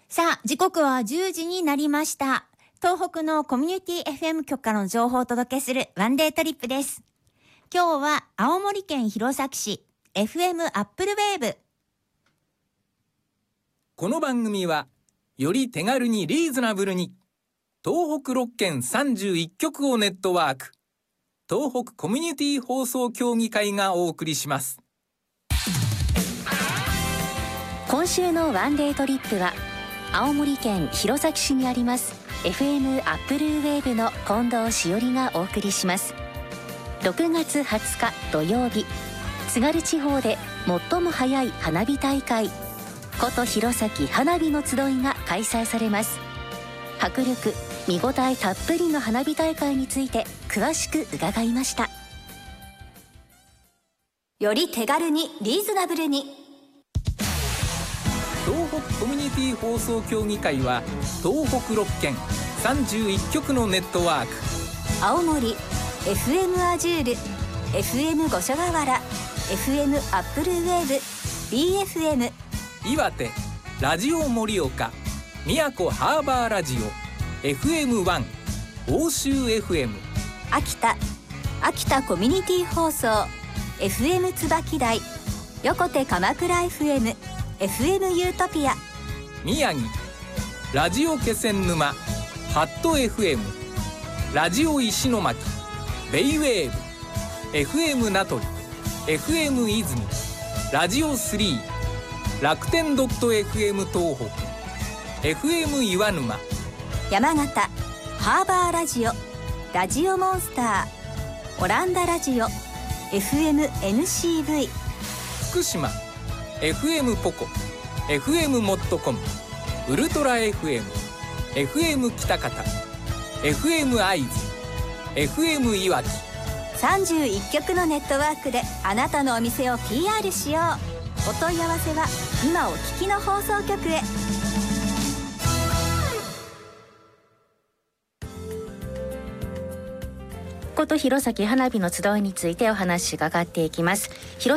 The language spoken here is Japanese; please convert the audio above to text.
さあ、時刻は10時になりました。東北のコミュニティ FM 局からの情報をお届けするワンデートリップです。今日は青森県弘前市 FM アップルウェーブ。 この番組はより手軽にリーズナブルに東北6県31局をネットワーク東北コミュニティ放送協議会がお送りします。 今週のワンデートリップは青森県弘前市にあります FM アップルウェーブの近藤しおりがお送りします。6月20日土曜日、津軽地方で最も早い花火大会古都弘前花火の集いが開催されます。迫力見応えたっぷりの花火大会について詳しく伺いました。 より手軽にリーズナブルに東北コミュニティ放送協議会は東北6県31局のネットワーク青森 FM アジュール FM 五所川原 FM アップルウェーブ BFM 岩手ラジオ盛岡宮古ハーバーラジオ FM1 欧州 FM 秋田コミュニティ放送 FM 椿台横手鎌倉 FM FM ユートピア宮城ラジオ気仙沼ハット FM ラジオ石巻ベイウェーブ FM 名取 FM 泉ラジオ3楽天 .fm 東北 FM 岩沼山形ハーバーラジオラジオモンスターオランダラジオ FM NCV 福島FM ポコ FM モットコムウルトラ FM FM 北方 FM 会津 FM いわき 31局のネットワークであなたのお店を PR しよう。お問い合わせは今お聞きの放送局へ。 古都弘前花火の集いについてお話伺っていきます。